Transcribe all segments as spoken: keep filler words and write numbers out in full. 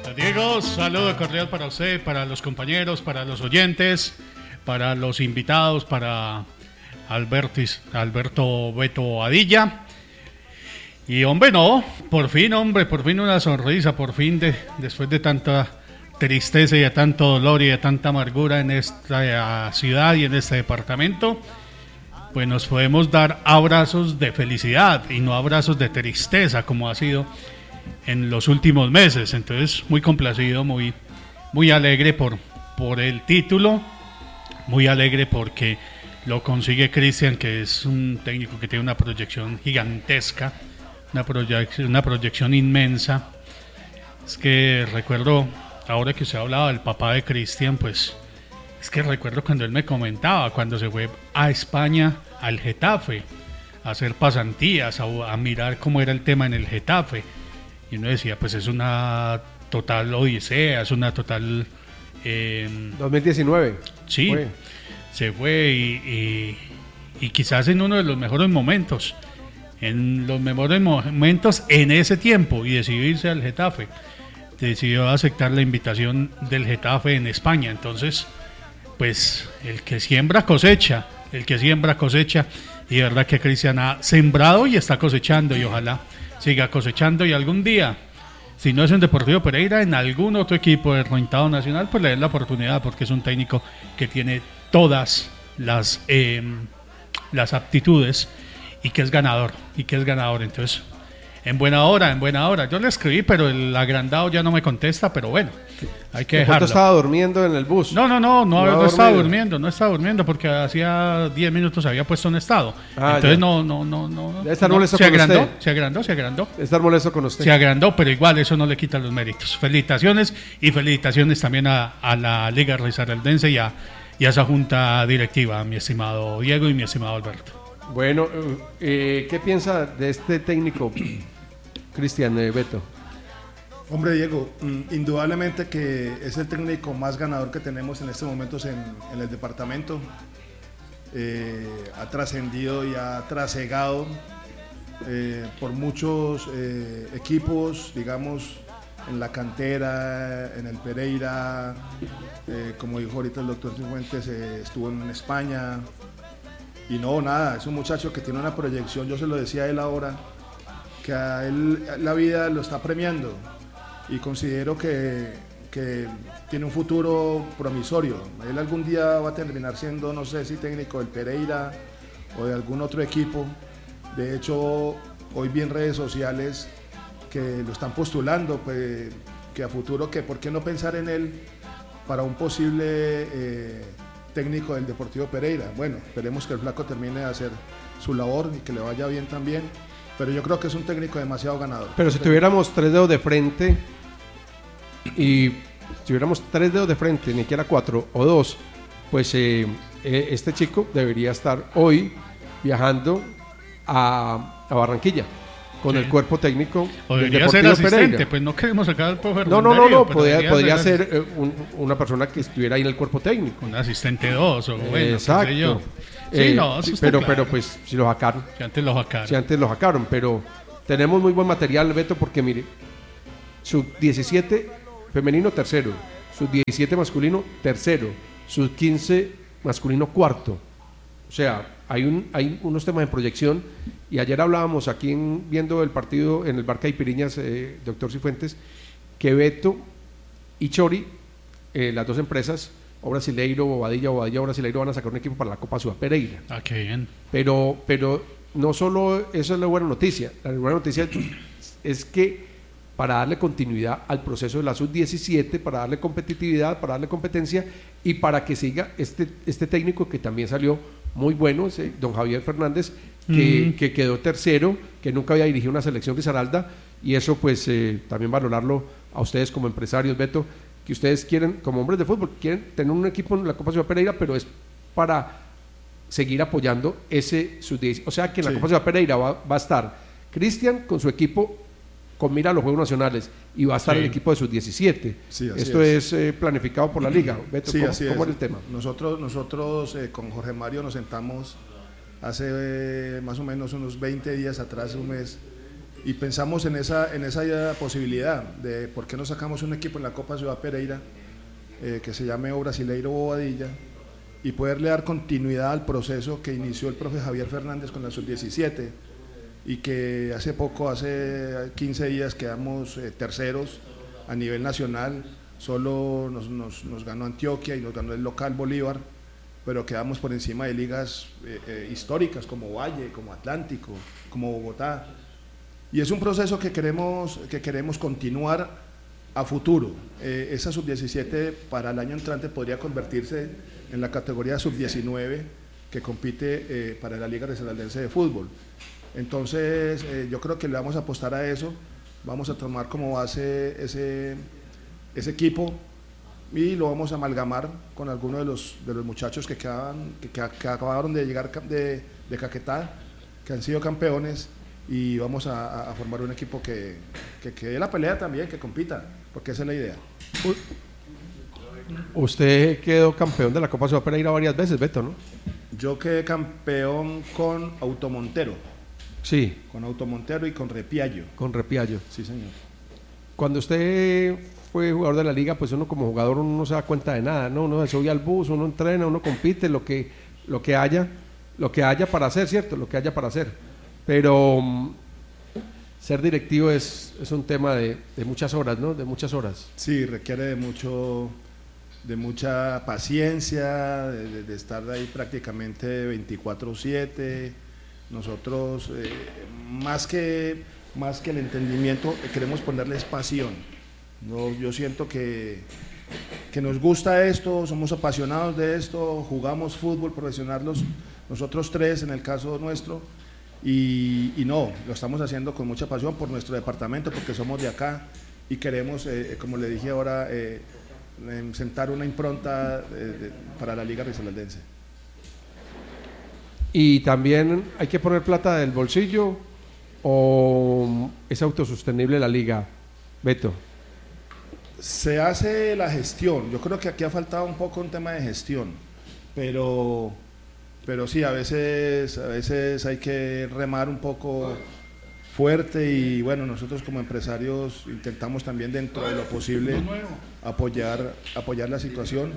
Diego, saludo cordial para usted, para los compañeros, para los oyentes, para los invitados, para Albertis, Alberto Beto Adilla. Y hombre, no, por fin, hombre, por fin una sonrisa, por fin, de, después de tanta tristeza y de tanto dolor y de tanta amargura en esta ciudad y en este departamento, pues nos podemos dar abrazos de felicidad y no abrazos de tristeza como ha sido en los últimos meses. Entonces, muy complacido, muy, muy alegre por, por el título, muy alegre porque lo consigue Cristian, que es un técnico que tiene una proyección gigantesca, una proyección, una proyección inmensa. Es que recuerdo, ahora que usted hablaba del papá de Cristian, pues es que recuerdo cuando él me comentaba, cuando se fue a España, al Getafe, a hacer pasantías, a, a mirar cómo era el tema en el Getafe. Y uno decía, pues es una total odisea, es una total... Eh, dos mil diecinueve. Sí, fue. se fue y, y, y quizás en uno de los mejores momentos, en los mejores momentos en ese tiempo, y decidió irse al Getafe. Decidió aceptar la invitación del Getafe en España. Entonces, pues el que siembra cosecha, el que siembra cosecha, y de verdad que Cristian ha sembrado y está cosechando, y ojalá siga cosechando, y algún día, si no es en Deportivo Pereira, en algún otro equipo del rentado nacional, pues le den la oportunidad, porque es un técnico que tiene todas las eh, las aptitudes y que es ganador, y que es ganador. Entonces, en buena hora, en buena hora. Yo le escribí, pero el agrandado ya no me contesta, pero bueno, hay que dejarlo. ¿Estaba durmiendo en el bus? No, no, no, no, no, no estaba durmiendo, no estaba durmiendo porque hacía diez minutos había puesto en estado. Ah, Entonces ya. no, no, no, no. Debe estar molesto se con agrandó, usted. Se agrandó, se agrandó. Debe estar molesto con usted. Se agrandó, pero igual eso no le quita los méritos. Felicitaciones, y felicitaciones también a, a la Liga Risaraldense y a, y a esa junta directiva, mi estimado Diego y mi estimado Alberto. Bueno, eh, ¿qué piensa de este técnico, Cristian eh, Beto? Hombre, Diego, indudablemente que es el técnico más ganador que tenemos en estos momentos en, en el departamento. Eh, ha trascendido y ha trasegado eh, por muchos eh, equipos, digamos, en la cantera, en el Pereira, eh, como dijo ahorita el doctor Cifuentes, eh, estuvo en España. Y no, nada, es un muchacho que tiene una proyección, yo se lo decía a él ahora, que a él la vida lo está premiando, y considero que, que tiene un futuro promisorio. Él algún día va a terminar siendo, no sé si técnico del Pereira o de algún otro equipo. De hecho, hoy vi en redes sociales que lo están postulando, pues, que a futuro, que por qué no pensar en él para un posible eh, técnico del Deportivo Pereira. Bueno, esperemos que el flaco termine de hacer su labor y que le vaya bien también, pero yo creo que es un técnico demasiado ganador. Pero si tuviéramos tres dedos de frente, y si tuviéramos tres dedos de frente, ni siquiera cuatro o dos, pues eh, este chico debería estar hoy viajando a, a Barranquilla con sí. el cuerpo técnico del Deportivo ser asistente, Pereira. Pues no queremos sacar al profe. No, no, no, no, podría, podría ser, ser un, una persona que estuviera ahí en el cuerpo técnico. Un asistente dos o bueno, exacto. qué sé yo. Sí, eh, no, sí, pero, claro. pero pues si lo sacaron. Si antes lo sacaron. Si antes lo sacaron, pero tenemos muy buen material, Beto, porque mire, sub diecisiete femenino tercero, sub diecisiete masculino tercero, sub quince masculino cuarto. O sea, hay, un, hay unos temas de proyección, y ayer hablábamos aquí en, viendo el partido en el Bar Caipiriñas, eh, doctor Cifuentes, que Beto y Chori, eh, las dos empresas, o Brasileiro, Bobadilla, Bobadilla o Brasileiro, van a sacar un equipo para la Copa Ciudad Pereira. Ah, qué bien. Pero, pero no solo eso es la buena noticia, la buena noticia es que para darle continuidad al proceso de la sub diecisiete, para darle competitividad, para darle competencia, y para que siga este, este técnico que también salió muy bueno, ese, don Javier Fernández, que, mm. que quedó tercero, que nunca había dirigido una selección Risaralda, y eso pues eh, también valorarlo a ustedes como empresarios, Beto, que ustedes quieren, como hombres de fútbol, quieren tener un equipo en la Copa Ciudad Pereira, pero es para seguir apoyando ese sub diecisiete. O sea que en la sí. Copa Ciudad Pereira va, va a estar Cristian con su equipo con mira a los Juegos Nacionales, y va a estar sí. el equipo de sus diecisiete. Sí, Esto es, es eh, planificado por la Liga. Beto, sí, ¿cómo, así ¿cómo es. es el tema? Nosotros, nosotros eh, con Jorge Mario nos sentamos hace eh, más o menos unos veinte días atrás, un mes, y pensamos en esa, en esa posibilidad de por qué no sacamos un equipo en la Copa Ciudad Pereira eh, que se llame O Brasileiro Bobadilla y poderle dar continuidad al proceso que inició el profe Javier Fernández con la sub diecisiete y que hace poco, hace quince días quedamos eh, terceros a nivel nacional, solo nos, nos, nos ganó Antioquia y nos ganó el local Bolívar, pero quedamos por encima de ligas eh, eh, históricas como Valle, como Atlántico, como Bogotá. Y es un proceso que queremos, que queremos continuar a futuro. Eh, esa sub diecisiete para el año entrante podría convertirse en la categoría sub diecinueve que compite eh, para la Liga Risaraldense de Fútbol. Entonces eh, yo creo que le vamos a apostar a eso, vamos a tomar como base ese, ese equipo y lo vamos a amalgamar con algunos de los, de los muchachos que, quedaban, que, que, que acabaron de llegar de, de Caquetá, que han sido campeones, y vamos a, a formar un equipo que, que, que dé la pelea también, que compita, porque esa es la idea. Usted quedó campeón de la Copa Ciudad Pereira varias veces, Beto, ¿no? Yo quedé campeón con Automontero. Sí. Con Automontero y con Repiallo. Con Repiallo. Sí, señor. Cuando usted fue jugador de la liga, pues uno como jugador uno no se da cuenta de nada, ¿no? Uno se sube al bus, uno entrena, uno compite, lo que, lo que haya, lo que haya para hacer, ¿cierto? Lo que haya para hacer. Pero um, ser directivo es, es un tema de, de muchas horas, ¿no? De muchas horas. Sí, requiere de mucho, de mucha paciencia, de, de, de estar ahí prácticamente veinticuatro siete. Nosotros, eh, más que, más que el entendimiento, queremos ponerles pasión. No, yo siento que, que nos gusta esto, somos apasionados de esto, jugamos fútbol profesional los, nosotros tres en el caso nuestro, y, y no, lo estamos haciendo con mucha pasión por nuestro departamento, porque somos de acá y queremos, eh, como le dije ahora, eh, sentar una impronta de, de, para la Liga Risaraldense. Y también hay que poner plata del bolsillo, o es autosostenible la liga, Beto. Se hace la gestión. Yo creo que aquí ha faltado un poco un tema de gestión, pero, pero sí, a veces, a veces hay que remar un poco fuerte y bueno, nosotros como empresarios intentamos también dentro de lo posible apoyar, apoyar la situación.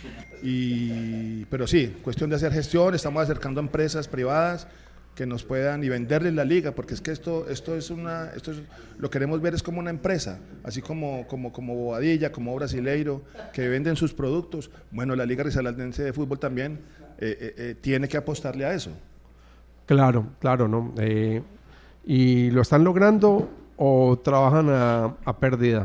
Y, pero sí, cuestión de hacer gestión, estamos acercando a empresas privadas que nos puedan y venderles la liga, porque es que esto, esto es una, esto es, lo queremos ver es como una empresa, así como, como, como Bobadilla, como Brasileiro, que venden sus productos. Bueno, la Liga Risaraldense de Fútbol también eh, eh, eh, tiene que apostarle a eso. Claro, claro, ¿no? Eh, ¿Y lo están logrando o trabajan a, a pérdida?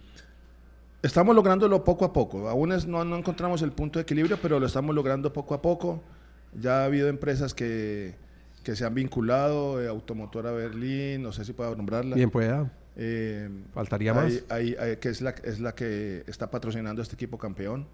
Estamos lográndolo poco a poco, aún es, no, no encontramos el punto de equilibrio, pero lo estamos logrando poco a poco. Ya ha habido empresas que, que se han vinculado, eh, Automotora Berlín, no sé si puedo nombrarla. Bien pueda, eh, faltaría hay, más. Hay, hay, que es la, es la que está patrocinando a este equipo campeón.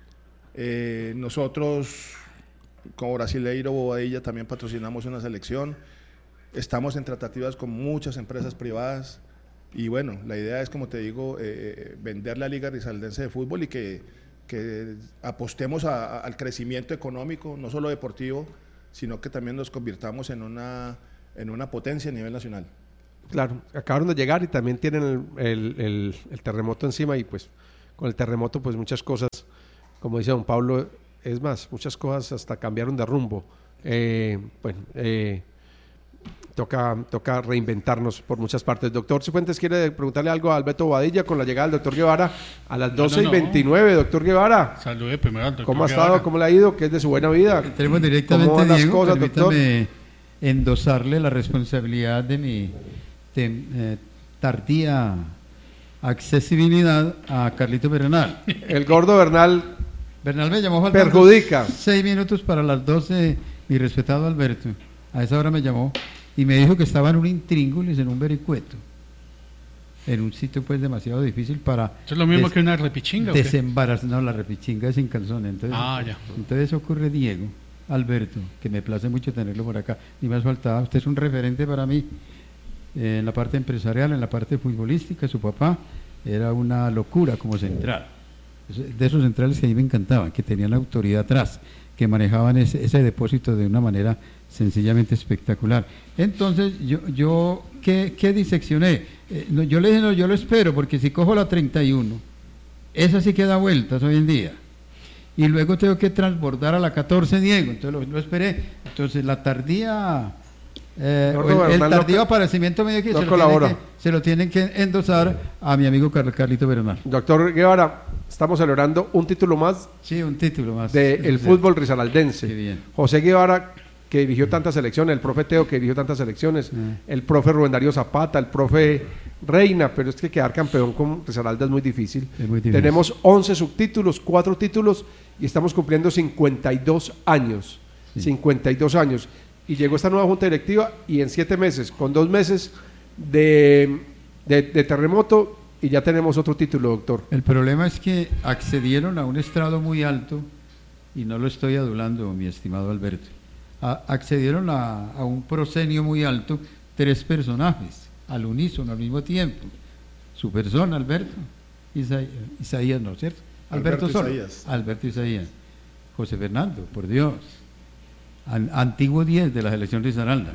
Eh, nosotros, como Brasileiro Bobadilla, también patrocinamos una selección. Estamos en tratativas con muchas empresas privadas. Y bueno, la idea es, como te digo, eh, vender la Liga Risaraldense de Fútbol y que, que apostemos a, a, al crecimiento económico, no solo deportivo, sino que también nos convirtamos en una, en una potencia a nivel nacional. Claro, acabaron de llegar y también tienen el, el, el, el terremoto encima, y pues con el terremoto pues muchas cosas, como dice don Pablo, es más, muchas cosas hasta cambiaron de rumbo. Eh, bueno, eh, Toca, toca reinventarnos por muchas partes. Doctor Cifuentes, ¿quiere preguntarle algo a Alberto Bobadilla con la llegada del doctor Guevara a las doce no, no, no. y veintinueve? Doctor Guevara. Salude primero al doctor ¿Cómo ha Guevara. estado? ¿Cómo le ha ido? ¿Qué es de su buena vida? Tenemos directamente, ¿Cómo van las Diego? cosas, doctor? Endosarle la responsabilidad de mi de, eh, tardía accesibilidad a Carlito Bernal. El gordo Bernal. Bernal me llamó faltando perjudica. seis minutos para las doce, mi respetado Alberto. A esa hora me llamó y me dijo que estaba en un intríngulis, en un vericueto, en un sitio pues demasiado difícil para... ¿Eso es lo mismo des- que una repichinga? Desembarazar, no, la repichinga es sin calzón. Entonces, ah, ya. Entonces ocurre Diego, Alberto, que me place mucho tenerlo por acá. Ni más faltaba, usted es un referente para mí eh, en la parte empresarial, en la parte futbolística. Su papá era una locura como central. de esos centrales que a mí me encantaban, que tenían la autoridad atrás, que manejaban ese, ese depósito de una manera sencillamente espectacular. Entonces, yo, yo ¿qué, qué diseccioné? Eh, no, yo le dije, no, yo lo espero, porque si cojo la treinta y uno, esa sí que da vueltas hoy en día. Y luego tengo que transbordar a la catorce, Diego, entonces lo, lo esperé. Entonces, la tardía... Eh, no, el, el no, tardío no, aparecimiento medio que, no se, lo colabora. que se lo tienen que endosar a mi amigo Carl, Carlito Bernal. Doctor Guevara, estamos celebrando un título más Sí, un título más del sí, fútbol risaraldense. Qué bien. José Guevara, que dirigió tantas selecciones, el profe Teo, que dirigió tantas selecciones, Ah. el profe Rubén Darío Zapata, el profe Reina, pero es que quedar campeón con Risaralda es muy difícil. Es muy difícil. Tenemos once subtítulos, cuatro títulos y estamos cumpliendo cincuenta y dos años. Sí. cincuenta y dos años. Y llegó esta nueva junta directiva y en siete meses, con dos meses de, de, de terremoto, y ya tenemos otro título, doctor. El problema es que accedieron a un estrado muy alto, y no lo estoy adulando, mi estimado Alberto, a- accedieron a, a un proscenio muy alto tres personajes, al unísono, al mismo tiempo. Su persona, Alberto, Isa- Isaías, ¿no es cierto? Alberto, Alberto solo. Isaías. Alberto Isaías. José Fernando, por Dios. An- antiguo diez de la selección Risaralda.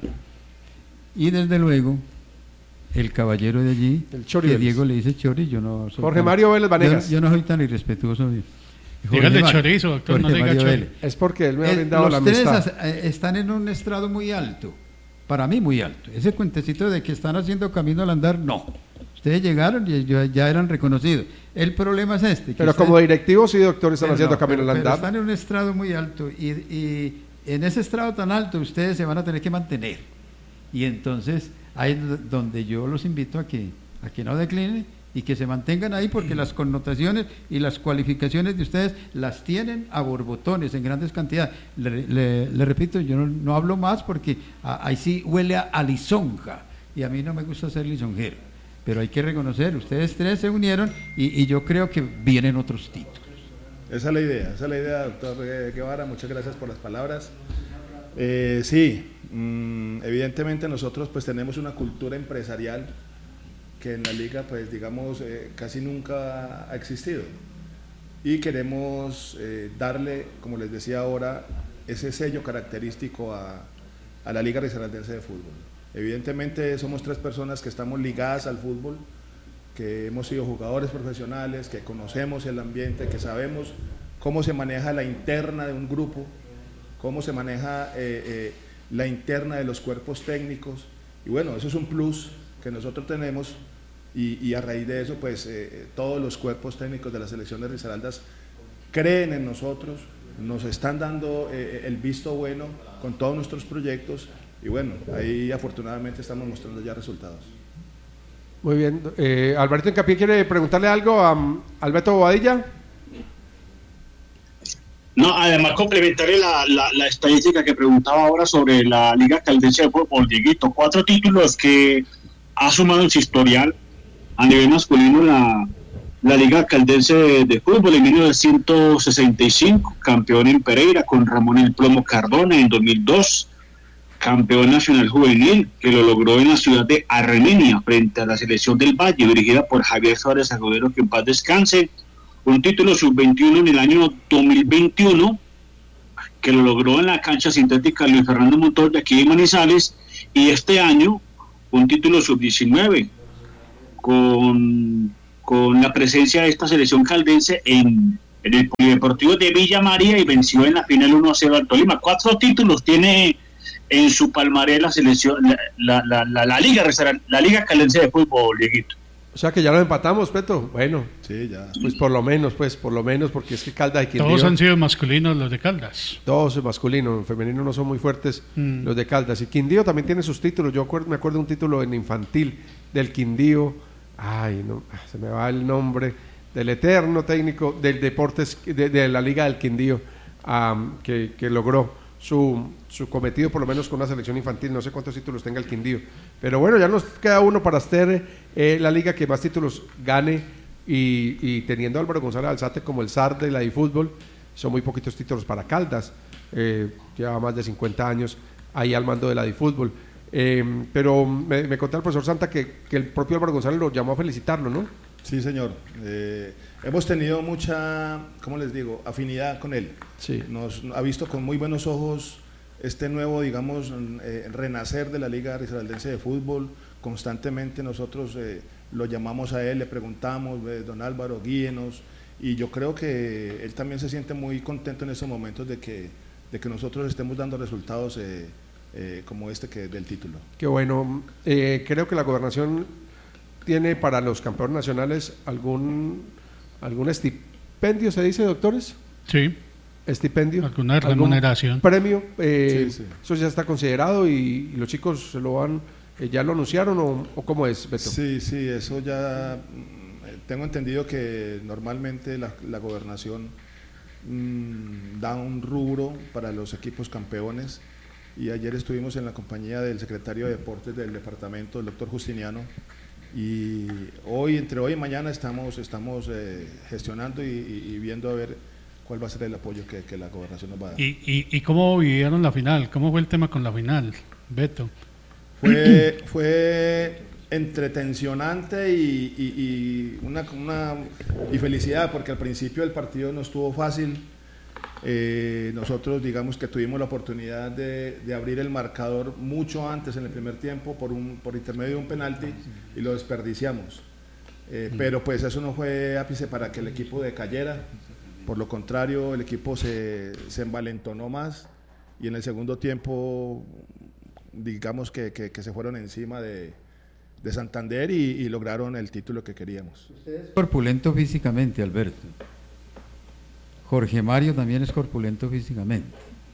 Y desde luego, el caballero de allí, El Chori que Vélez. Diego le dice Chori, yo no soy Jorge tan- Mario Vélez Vanegas. Yo, yo no soy tan irrespetuoso. Jorge Dígale Mar- chorizo, doctor, no Jorge le diga Mario chori. Vélez. Es porque él me ha Eh, brindado los la tres amistad. as- eh, están en un estrado muy alto, para mí muy alto. Ese cuentecito de que están haciendo camino al andar, no. Ustedes llegaron y ya, ya eran reconocidos. El problema es este. que Pero ustedes- como directivos, sí, doctor, están pero haciendo no, camino pero- al pero andar. están en un estrado muy alto y, y en ese estrado tan alto ustedes se van a tener que mantener. Y entonces ahí es donde yo los invito a que, a que no declinen y que se mantengan ahí, porque las connotaciones y las cualificaciones de ustedes las tienen a borbotones en grandes cantidades. Le, le- le repito, yo no, no hablo más porque a- ahí sí huele a, a lisonja y a mí no me gusta ser lisonjero, pero hay que reconocer, ustedes tres se unieron y, y yo creo que vienen otros títulos. Esa es la idea, esa es la idea, doctor eh, Guevara, muchas gracias por las palabras. Eh, sí, mm, evidentemente nosotros pues tenemos una cultura empresarial que en la liga pues digamos eh, casi nunca ha existido y queremos eh, darle, como les decía ahora, ese sello característico a, a la Liga Risaraldense de Fútbol. Evidentemente somos tres personas que estamos ligadas al fútbol, que hemos sido jugadores profesionales, que conocemos el ambiente, que sabemos cómo se maneja la interna de un grupo, cómo se maneja eh, eh, la interna de los cuerpos técnicos, y bueno, eso es un plus que nosotros tenemos, y, y a raíz de eso, pues eh, todos los cuerpos técnicos de las selecciones risaraldas creen en nosotros, nos están dando eh, el visto bueno con todos nuestros proyectos, y bueno, ahí afortunadamente estamos mostrando ya resultados. Muy bien. Eh, Alberto Encapié quiere preguntarle algo a um, Alberto Bobadilla. No, además complementarle la, la, la estadística que preguntaba ahora sobre la Liga Caldense de Fútbol, Dieguito. Cuatro títulos que ha sumado en su historial a nivel masculino la, la Liga Caldense de, de Fútbol en mil novecientos sesenta y cinco, campeón en Pereira con Ramón El Plomo Cardona en dos mil dos, campeón nacional juvenil que lo logró en la ciudad de Armenia frente a la selección del Valle, dirigida por Javier Suárez Agudero, que en paz descanse. Un título sub veintiuno en el año dos mil veintiuno, que lo logró en la cancha sintética Luis Fernando Montoya aquí en Manizales, y este año un título sub diecinueve con, con la presencia de esta selección caldense en, en el Polideportivo de Villa María, y venció en la final uno a cero al Tolima. Cuatro títulos tiene en su palmarés la selección, la, la, la, la, la Liga la Liga Caldense de Fútbol, Dieguito. O sea que ya lo empatamos, Petro. Bueno, Sí, ya. pues por lo menos, pues por lo menos, porque es que Caldas y Quindío, Todos han sido masculinos los de Caldas. todos es masculino, en femenino no son muy fuertes Mm. los de Caldas. Y Quindío también tiene sus títulos. Yo acuerdo, me acuerdo de un título en infantil del Quindío. Ay, no, se me va el nombre del eterno técnico del Deportes de, de la Liga del Quindío, um, que, que logró su, su cometido por lo menos con una selección infantil. No sé cuántos títulos tenga el Quindío, pero bueno, ya nos queda uno para ser eh, la liga que más títulos gane, y, y teniendo a Álvaro González Alzate como el zar de la eFútbol, son muy poquitos títulos para Caldas. Eh, lleva más de cincuenta años ahí al mando de la eFútbol. Eh, pero me, me contaba el profesor Santa que, que el propio Álvaro González lo llamó a felicitarlo, ¿no? Sí, señor. Eh, hemos tenido mucha, ¿cómo les digo?, afinidad con él. Sí. Nos ha visto con muy buenos ojos este nuevo, digamos, eh, renacer de la Liga Risaraldense de Fútbol. Constantemente nosotros eh, lo llamamos a él, le preguntamos, eh, don Álvaro, guíenos, y yo creo que él también se siente muy contento en estos momentos de que, de que nosotros estemos dando resultados eh, eh, como este que del título. Qué bueno. Eh, creo que la gobernación tiene para los campeones nacionales algún, algún estipendio, ¿se dice, doctores? Sí. Estipendio. Alguna remuneración. ¿Algún premio? Eh, Sí, sí. Eso ya está considerado y, y los chicos se lo van, eh, ¿ya lo anunciaron o, o cómo es, Beto? Sí, sí, eso ya mm, tengo entendido que normalmente la, la gobernación mmm, da un rubro para los equipos campeones, y ayer estuvimos en la compañía del secretario de Deportes del departamento, el doctor Justiniano, y hoy, entre hoy y mañana estamos, estamos eh, gestionando y, y, y viendo a ver cuál va a ser el apoyo que, que la gobernación nos va a dar. ¿Y, y, ¿Y cómo vivieron la final? ¿Cómo fue el tema con la final, Beto? Fue, fue entretencionante y, y, y una, una y felicidad, porque al principio del partido no estuvo fácil. Eh, nosotros digamos que tuvimos la oportunidad de, de abrir el marcador mucho antes en el primer tiempo por, un, por intermedio de un penalti y lo desperdiciamos. Eh, pero pues eso no fue ápice para que el equipo decayera. Por lo contrario, el equipo se, se envalentonó más y en el segundo tiempo digamos que, que, que se fueron encima de, de Santander y, y lograron el título que queríamos. Usted es corpulento físicamente, Alberto. Jorge Mario también es corpulento físicamente.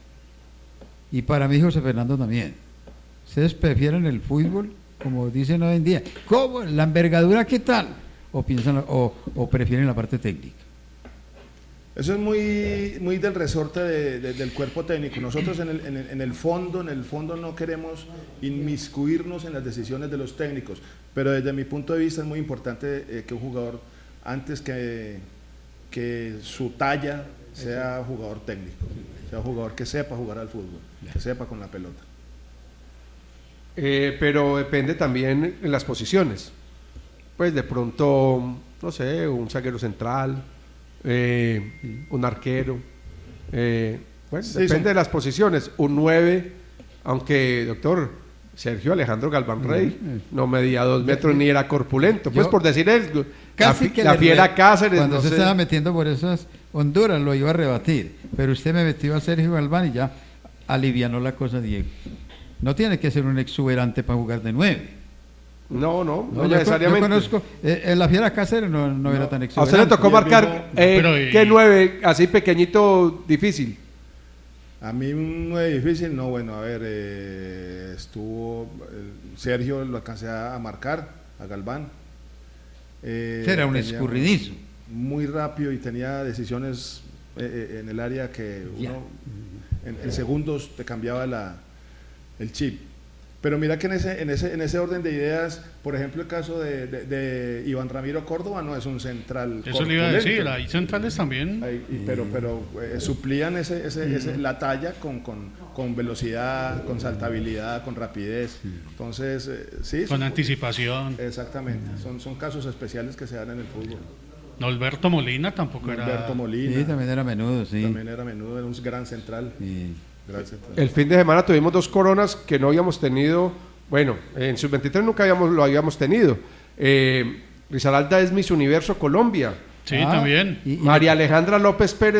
Y para mí José Fernando también. ¿Ustedes prefieren el fútbol, como dicen hoy en día? ¿Cómo? ¿La envergadura qué tal? ¿O, piensan, o, o prefieren la parte técnica? Eso es muy, muy del resorte de, de, del cuerpo técnico. Nosotros en el, en, el, en el fondo, en el fondo no queremos inmiscuirnos en las decisiones de los técnicos, pero desde mi punto de vista es muy importante eh, que un jugador, antes que, que su talla, sea jugador técnico, sea un jugador que sepa jugar al fútbol, que sepa con la pelota. Eh, pero depende también en las posiciones. Pues de pronto, no sé, un zaguero central, eh, un arquero, eh, bueno, Sí, depende son- de las posiciones. Un nueve, aunque, doctor, Sergio Alejandro Galván Rey no medía dos metros ni era corpulento, pues Yo- por decir él, la, Casi fi- que la le- fiera Cáceres, cuando no se sé. estaba metiendo por esas Honduras lo iba a rebatir, pero usted me metió a Sergio Galván y ya alivianó la cosa, Diego. No tiene que ser un exuberante para jugar de nueve. No, no, no, No, yo, necesariamente. yo conozco, eh, eh, la fiera Cáceres no, no, era tan A exuberante. usted le tocó Y el marcar, mismo- eh, Pero, y- ¿qué nueve? Así pequeñito, difícil. A mí no es difícil, no, bueno, a ver, eh, estuvo, eh, Sergio lo alcancé a marcar, a Galván. Eh, Era un tenía escurridizo. Muy rápido y tenía decisiones eh, eh, en el área que Ya. uno en, en segundos te cambiaba la, el chip. Pero mira que en ese, en ese, en ese orden de ideas, por ejemplo, el caso de, de- de Iván Ramiro Córdoba no es un central. Eso le iba a corpulento. decir, hay centrales también. Ahí, y- pero pero eh, suplían ese, ese, ese- la talla con, con, con velocidad, con saltabilidad, con rapidez. Entonces, eh, sí. Con son- anticipación. Exactamente. Son, son casos especiales que se dan en el fútbol. Norberto Molina tampoco era. Alberto Molina Sí, también era menudo, sí. también era a menudo, era un gran central. Sí. Gran central. El fin de semana tuvimos dos coronas que no habíamos tenido, bueno, en sub veintitrés nunca habíamos, lo habíamos tenido. Eh, Risaralda es Miss Universo Colombia. Sí, Ah, también. y- y- María Alejandra López Pérez